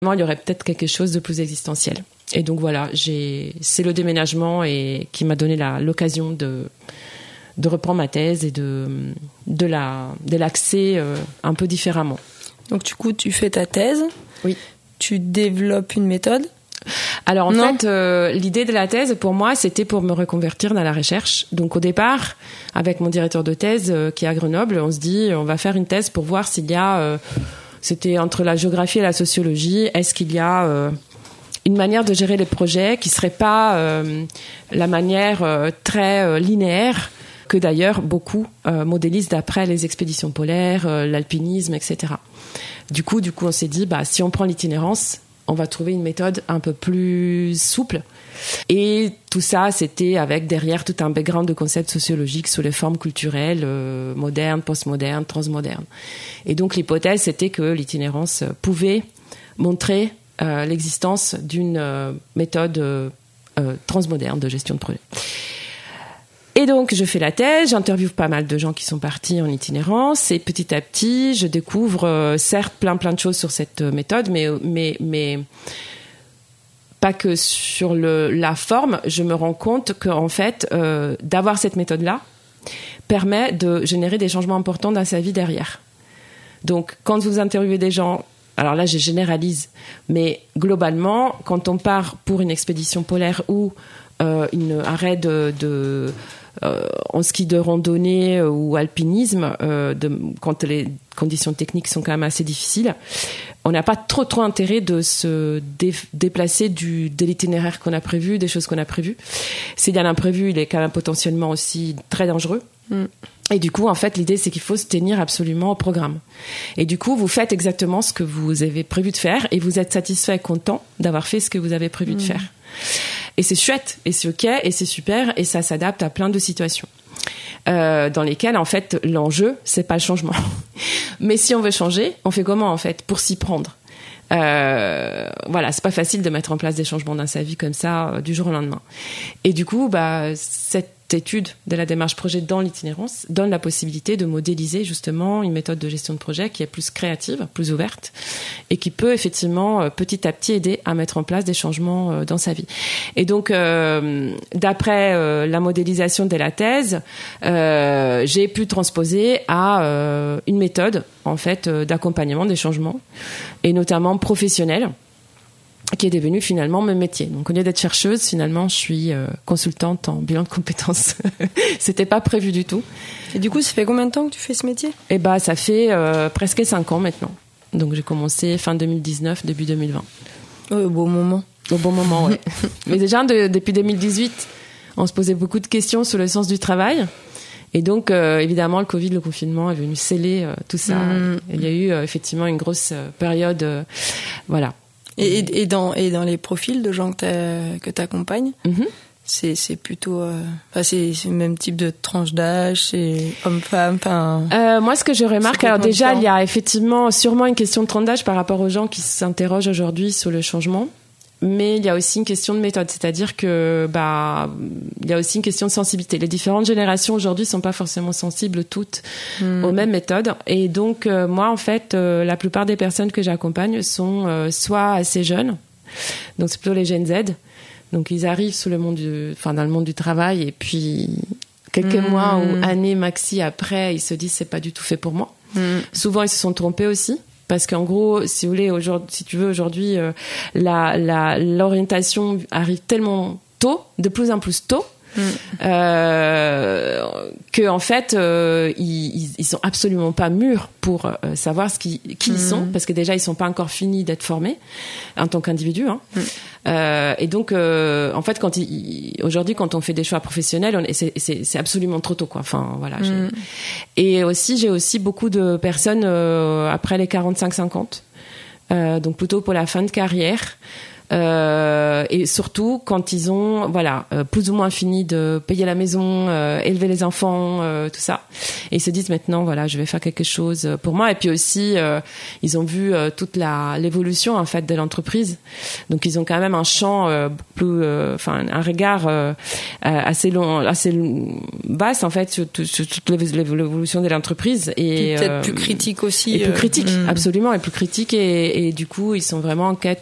il y aurait peut-être quelque chose de plus existentiel. Et donc voilà, c'est le déménagement qui m'a donné l'occasion de reprendre ma thèse et de l'axer un peu différemment. Donc du coup, tu fais ta thèse. Oui. Tu développes une méthode. Alors en fait, l'idée de la thèse pour moi, c'était pour me reconvertir dans la recherche. Donc au départ, avec mon directeur de thèse qui est à Grenoble, on se dit on va faire une thèse pour voir s'il y a, c'était entre la géographie et la sociologie, est-ce qu'il y a une manière de gérer les projets qui serait pas la manière très linéaire que d'ailleurs beaucoup modélisent d'après les expéditions polaires, l'alpinisme, etc. Du coup, on s'est dit si on prend l'itinérance, on va trouver une méthode un peu plus souple. Et tout ça, c'était avec derrière tout un background de concepts sociologiques sous les formes culturelles, modernes, postmodernes, transmodernes. Et donc l'hypothèse, c'était que l'itinérance pouvait montrer l'existence d'une méthode transmoderne de gestion de projet. Et donc, je fais la thèse, j'interviewe pas mal de gens qui sont partis en itinérance, et petit à petit, je découvre, certes, plein de choses sur cette méthode, mais pas que sur la forme, je me rends compte qu'en fait, d'avoir cette méthode-là permet de générer des changements importants dans sa vie derrière. Donc, quand vous interviewez des gens, alors là, je généralise, mais globalement, quand on part pour une expédition polaire ou un raid en ski de randonnée ou alpinisme, quand les conditions techniques sont quand même assez difficiles, on n'a pas trop intérêt de se déplacer de l'itinéraire qu'on a prévu, des choses qu'on a prévues. S'il y a l'imprévu, il est quand même potentiellement aussi très dangereux. Et du coup, en fait, l'idée, c'est qu'il faut se tenir absolument au programme. Et du coup, vous faites exactement ce que vous avez prévu de faire et vous êtes satisfait et content d'avoir fait ce que vous avez prévu de faire. Et c'est chouette, et c'est ok, et c'est super, et ça s'adapte à plein de situations dans lesquelles, en fait, l'enjeu, c'est pas le changement. Mais si on veut changer, on fait comment, en fait, pour s'y prendre? Voilà, c'est pas facile de mettre en place des changements dans sa vie comme ça, du jour au lendemain. Et du coup, cette étude de la démarche projet dans l'itinérance donne la possibilité de modéliser justement une méthode de gestion de projet qui est plus créative, plus ouverte et qui peut effectivement petit à petit aider à mettre en place des changements dans sa vie. Et donc d'après la modélisation de la thèse, j'ai pu transposer à une méthode en fait d'accompagnement des changements et notamment professionnelle, qui est devenu finalement mon métier. Donc au lieu d'être chercheuse, finalement, je suis consultante en bilan de compétences. C'était pas prévu du tout. Et du coup, ça fait combien de temps que tu fais ce métier ? Ça fait presque 5 ans maintenant. Donc j'ai commencé fin 2019, début 2020. Au bon moment. Au bon moment, oui. Mais déjà, depuis 2018, on se posait beaucoup de questions sur le sens du travail. Et donc, évidemment, le Covid, le confinement est venu sceller tout ça. Il y a eu effectivement une grosse période... voilà. Et dans les profils de gens que t'accompagnes, c'est plutôt c'est le même type de tranche d'âge, c'est homme-femme. Moi, ce que je remarque, alors déjà, il y a effectivement sûrement une question de tranche d'âge par rapport aux gens qui s'interrogent aujourd'hui sur le changement. Mais il y a aussi une question de méthode, c'est-à-dire que il y a aussi une question de sensibilité. Les différentes générations aujourd'hui sont pas forcément sensibles toutes aux mêmes méthodes, et donc moi en fait la plupart des personnes que j'accompagne sont soit assez jeunes, donc c'est plutôt les Gen Z, donc ils arrivent dans le monde du travail et puis quelques mois ou années maxi après ils se disent c'est pas du tout fait pour moi. Souvent ils se sont trompés aussi. Parce qu'en gros, si vous voulez, aujourd'hui, l'orientation arrive tellement tôt, de plus en plus tôt, que en fait, ils sont absolument pas mûrs pour savoir qui ils sont, parce que déjà ils sont pas encore finis d'être formés en tant qu'individus. Et donc, en fait, aujourd'hui, quand on fait des choix professionnels, c'est absolument trop tôt, quoi. Enfin, voilà. Et aussi, j'ai aussi beaucoup de personnes après les 45-50, donc plutôt pour la fin de carrière, et surtout quand ils ont plus ou moins fini de payer la maison, élever les enfants, tout ça, et ils se disent maintenant je vais faire quelque chose pour moi. Et puis aussi ils ont vu toute l'évolution en fait de l'entreprise, donc ils ont quand même un champ plus un regard assez vaste en fait sur toute l'évolution de l'entreprise, et peut-être plus critique aussi, et plus critique, absolument, et plus critique, et du coup ils sont vraiment en quête